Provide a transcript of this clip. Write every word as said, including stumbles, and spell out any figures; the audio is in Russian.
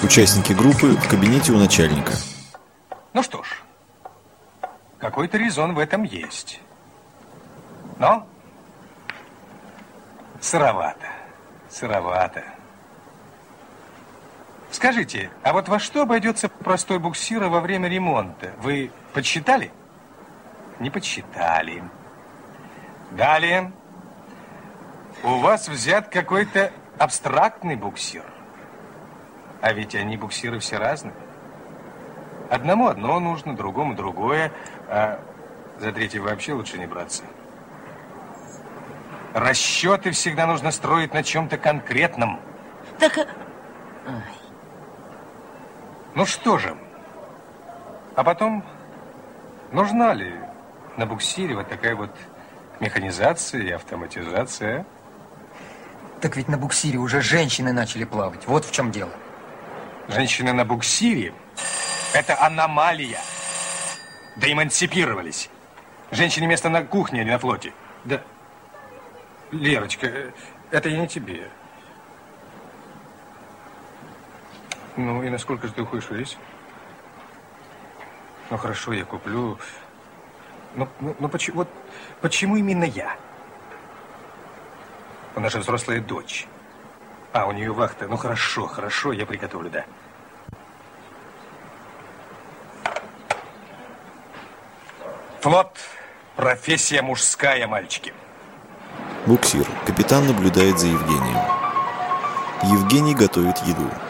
Участники группы в кабинете у начальника. Ну что ж, какой-то резон в этом есть. Но сыровато, сыровато. Скажите, а вот во что обойдется простой буксир во время ремонта? Вы подсчитали? Не подсчитали. Далее. У вас взят какой-то абстрактный буксир. А ведь они, буксиры, все разные. Одному одно нужно, другому другое. А за третье вообще лучше не браться. Расчеты всегда нужно строить на чем-то конкретном. Так... Ай. Ну что же. А потом, нужна ли на буксире вот такая вот механизация и автоматизация? А? Так ведь на буксире уже женщины начали плавать. Вот в чем дело. Женщины на буксире – это аномалия. Да эмансипировались. Женщине место на кухне, а не на флоте. Да, Лерочка, это я не тебе. Ну, и насколько же ты уходишь весь? Ну, хорошо, я куплю. Ну, ну, ну почему, вот, почему именно я? Она же взрослая дочь. А, у нее вахта. Ну, хорошо, хорошо, я приготовлю, да. Флот – профессия мужская, мальчики. Буксир. Капитан наблюдает за Евгением. Евгений готовит еду.